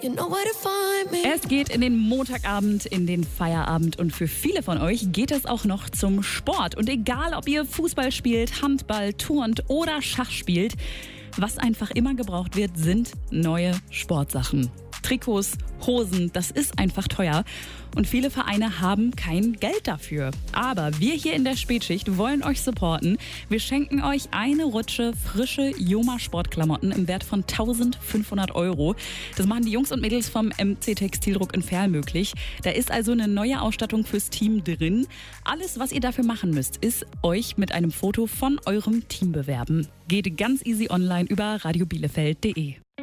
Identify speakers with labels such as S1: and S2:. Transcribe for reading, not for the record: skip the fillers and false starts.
S1: You know where to find me.
S2: Es geht in den Montagabend, in den Feierabend und für viele von euch geht es auch noch zum Sport. Und egal, ob ihr Fußball spielt, Handball, turnt oder Schach spielt, was einfach immer gebraucht wird, sind neue Sportsachen. Trikots, Hosen, das ist einfach teuer und viele Vereine haben kein Geld dafür. Aber wir hier in der Spätschicht wollen euch supporten. Wir schenken euch eine Rutsche frische Joma-Sportklamotten im Wert von 1.500 €. Das machen die Jungs und Mädels vom MC Textildruck in Verl möglich. Da ist also eine neue Ausstattung fürs Team drin. Alles, was ihr dafür machen müsst, ist euch mit einem Foto von eurem Team bewerben. Geht ganz easy online über radiobielefeld.de.